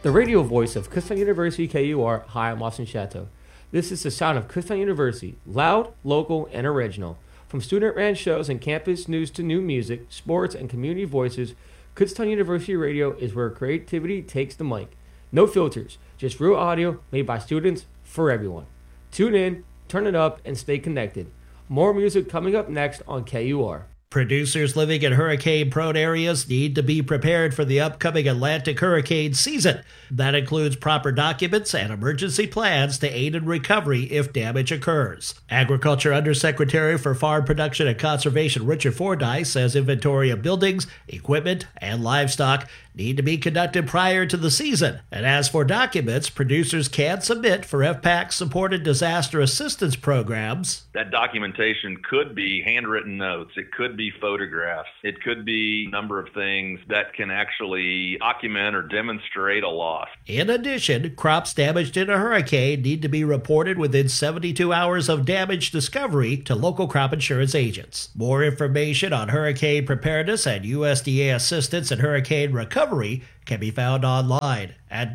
The radio voice of Kutztown University KUR. Hi, I'm Austin Chateau. This is the sound of Kutztown University, loud, local, and original. From student-ran shows and campus news to new music, sports, and community voices, Kutztown University Radio is where creativity takes the mic. No filters, just real audio made by students for everyone. Tune in, turn it up, and stay connected. More music coming up next on KUR. Producers living in hurricane-prone areas need to be prepared for the upcoming Atlantic hurricane season. That includes proper documents and emergency plans to aid in recovery if damage occurs. Agriculture Undersecretary for Farm Production and Conservation Richard Fordyce says inventory of buildings, equipment, and livestock need to be conducted prior to the season. And as for documents, producers can submit for FPAC-supported disaster assistance programs. That documentation could be handwritten notes. It could be photographs. It could be a number of things that can actually document or demonstrate a loss. In addition, crops damaged in a hurricane need to be reported within 72 hours of damage discovery to local crop insurance agents. More information on hurricane preparedness and USDA assistance and hurricane recovery can be found online at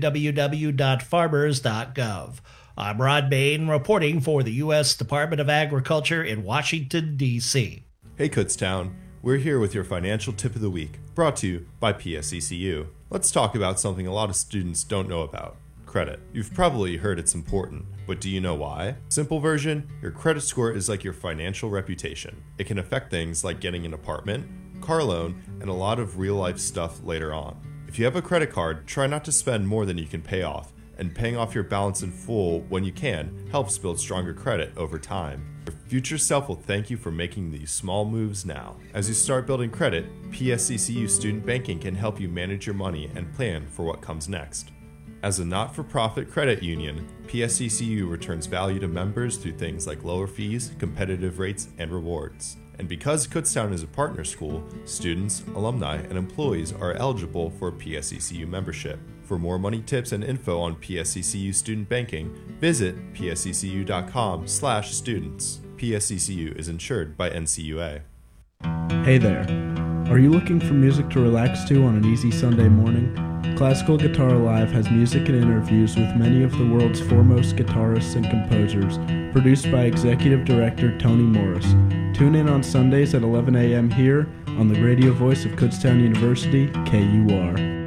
www.farmers.gov. I'm Rod Bain reporting for the U.S. Department of Agriculture in Washington, D.C. Hey Kutztown, we're here with your financial tip of the week, brought to you by PSECU. Let's talk about something a lot of students don't know about: credit. You've probably heard it's important, but do you know why? Simple version, your credit score is like your financial reputation. It can affect things like getting an apartment, car loan, and a lot of real-life stuff later on. If you have a credit card, try not to spend more than you can pay off, and paying off your balance in full when you can helps build stronger credit over time. Your future self will thank you for making these small moves now. As you start building credit, PSECU Student Banking can help you manage your money and plan for what comes next. As a not-for-profit credit union, PSECU returns value to members through things like lower fees, competitive rates, and rewards. And because Kutztown is a partner school, students, alumni, and employees are eligible for PSECU membership. For more money tips and info on PSECU student banking, visit psecU.com/students. PSECU is insured by NCUA. Hey there. Are you looking for music to relax to on an easy Sunday morning? Classical Guitar Live has music and interviews with many of the world's foremost guitarists and composers, produced by Executive Director Tony Morris. Tune in on Sundays at 11 a.m. here on the radio voice of Kutztown University, KUR.